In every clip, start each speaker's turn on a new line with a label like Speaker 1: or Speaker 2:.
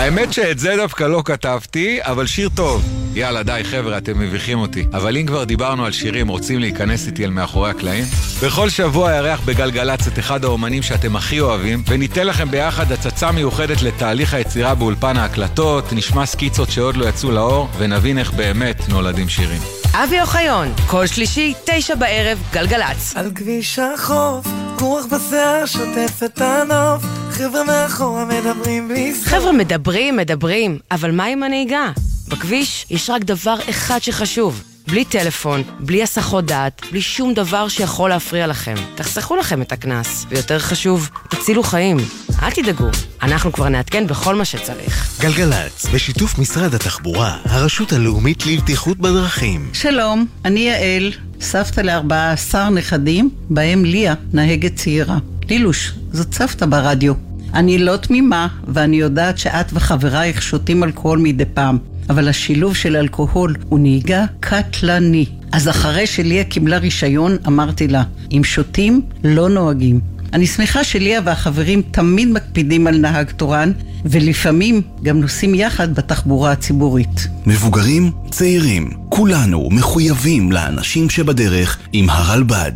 Speaker 1: האמת שאת זה דווקא לא כתבתי, אבל שיר טוב. יאללה, די חבר'ה, אתם מביכים אותי. אבל אם כבר דיברנו על שירים, רוצים להיכנס איתי אל מאחורי הקלעים? בכל שבוע ירח בגלגלץ את אחד האומנים שאתם הכי אוהבים, וניתן לכם ביחד הצצה מיוחדת לתהליך היצירה באולפן ההקלטות, נשמע סקיצות שעוד לא יצאו לאור, ונבין איך באמת נולדים שירים.
Speaker 2: אבי אוחיון, כל שלישי, 9 בערב, גלגלץ.
Speaker 3: על כביש החוף, רוח בשיער שוטף את הנוף, חבר'ה מאחורה מדברים בלי סוף.
Speaker 2: חבר'ה מדברים, אבל מה עם הנהיגה? בכביש יש רק דבר אחד שחשוב, בלי טלפון, בלי הסחות דעת, בלי שום דבר שיכול להפריע לכם. תחסכו לכם את הכנס, ויותר חשוב, תצילו חיים. אל תדאגו, אנחנו כבר נעדכן בכל מה שצריך.
Speaker 4: גלגלץ, בשיתוף משרד התחבורה, הרשות הלאומית לבטיחות בדרכים.
Speaker 5: שלום, אני יעל, סבתא ל14 נכדים, בהם ליה, נהגת צעירה. לילוש, זאת סבתא ברדיו. אני לא תמימה, ואני יודעת שאת וחברייך שותים אלכוהול מדי פעם. אבל השילוב של אלכוהול הוא נהיגה קטלני. אז אחרי שליה קיבלה רישיון, אמרתי לה, אם שותים, לא נוהגים. אני שמחה שליה והחברים תמיד מקפידים על נהג תורן, ולפעמים גם נוסעים יחד בתחבורה הציבורית.
Speaker 4: מבוגרים, צעירים, כולנו מחויבים לאנשים שבדרך עם הרלב"ד.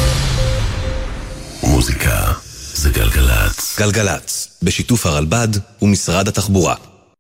Speaker 4: מוזיקה זה גלגלץ.
Speaker 6: גלגלץ, בשיתוף הרלב"ד ומשרד התחבורה.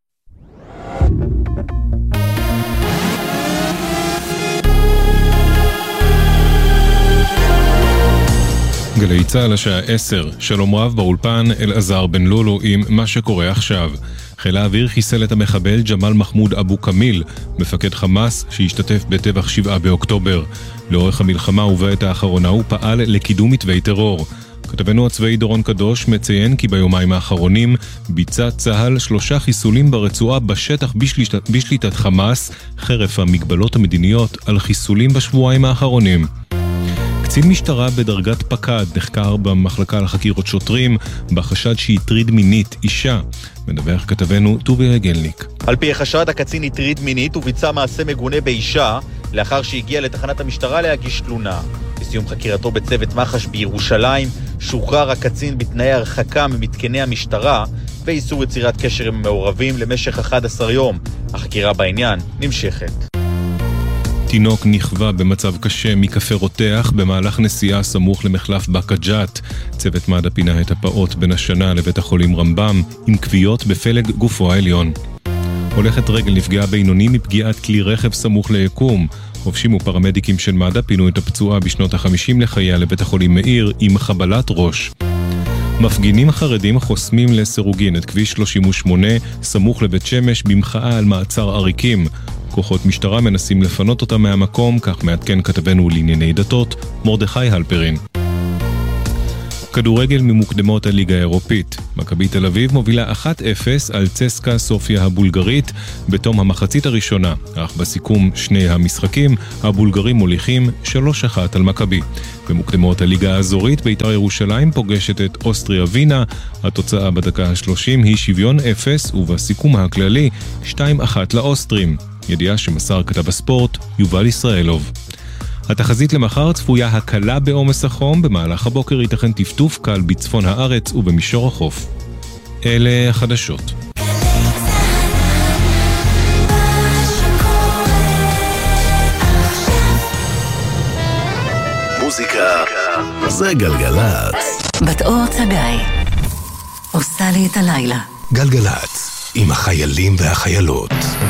Speaker 7: גלי צהל השעה 10, שלום רב באולפן אלעזר בן לולו עם מה שקורה עכשיו. חיל האוויר חיסל את המחבל ג'מאל מחמוד אבו כמיל, מפקד חמאס שהשתתף בטבח 7 באוקטובר. לאורך המלחמה ובעת האחרונה הוא פעל לקידום מתווי טרור. כתבנו הצבאי דורון קדוש מציין כי ביומיים האחרונים ביצע צה"ל 3 חיסולים ברצועה בשטח בשליטת חמאס, חרף המגבלות המדיניות על חיסולים בשבועיים האחרונים. קצין משטרה בדרגת פקד נחקר במחלקה לחקירות שוטרים בחשד שהטריד מינית אישה. מדווח כתבנו טובי רגלניק.
Speaker 8: על פי החשד, הקצין הטריד מינית וביצע מעשה מגונה באישה לאחר שהגיע לתחנת המשטרה להגיש תלונה. בסיום חקירתו בצוות מח"ש בירושלים שוחרר הקצין בתנאי הרחקה ממתקני המשטרה ואיסור יצירת קשר עם המעורבים למשך 11 יום. החקירה בעניין נמשכת.
Speaker 7: תינוק נכווה במצב קשה מקפה רותח במהלך נסיעה סמוך למחלף בקג'ת. צוות מד"א פינה את הפעוט בין השנה לבית החולים רמב"ם עם כוויות בפלג גופו העליון. הולכת רגל נפגעה בינוני מפגיעת כלי רכב סמוך ליקום. חובשים ופרמדיקים של מד"א פינו את הפצועה בשנות ה-50 לחייה לבית החולים מאיר עם חבלת ראש. מפגינים חרדים חוסמים לסירוגין את כביש 38 סמוך לבית שמש במחאה על מעצר עריקים. כוחות משטרה מנסים לפנות אותה מהמקום, כך מעדכן כתבנו לענייני דתות, מרדכי הלפרין. כדורגל ממוקדמות הליגה האירופית. מכבי תל אביב מובילה 1-0 על צסקה סופיה הבולגרית בתום המחצית הראשונה, אך בסיכום שני המשחקים הבולגרים מוליכים 3-1 על מכבי. במוקדמות הליגה האזורית בית"ר ירושלים פוגשת את אוסטריה וינה, התוצאה בדקה ה-30 היא שוויון 0 ובסיכום הכללי 2-1 לאוסטרים. ידיעה שמסר כתב הספורט יובל ישראלוב. התחזית למחר צפויה הקלה בעומס החום, במהלך הבוקר ייתכן טפטוף קל בצפון הארץ ובמישור החוף. אלה החדשות.
Speaker 4: מוזיקה זה גלגלץ.
Speaker 9: בת אור צגאי עושה לי את הלילה.
Speaker 4: גלגלץ עם החיילים והחיילות.